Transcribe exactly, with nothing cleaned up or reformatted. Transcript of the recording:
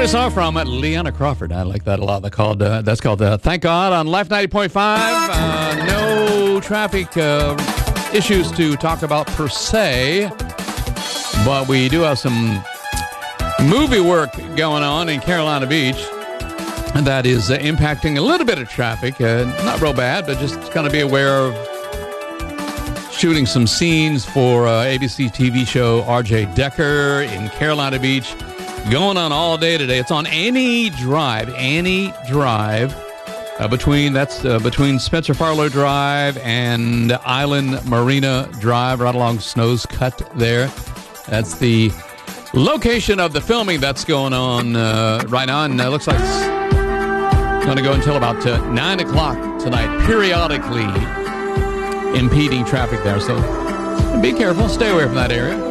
Brand new song from Leanna Crawford. I like that a lot. They're called, uh, that's called uh, Thank God on Life ninety point five. Uh, no traffic uh, issues to talk about per se, but we do have some movie work going on in Carolina Beach, and that is uh, impacting a little bit of traffic. Uh, not real bad, but just going to be aware of shooting some scenes for uh, A B C T V show R J Decker in Carolina Beach. Going on all day today. It's on Annie Drive. Annie Drive. Uh, between that's uh, between Spencer Farlow Drive and Island Marina Drive, right along Snow's Cut there. That's the location of the filming that's going on uh, right now. And it uh, looks like it's going to go until about uh, nine o'clock tonight, periodically impeding traffic there. So be careful. Stay away from that area.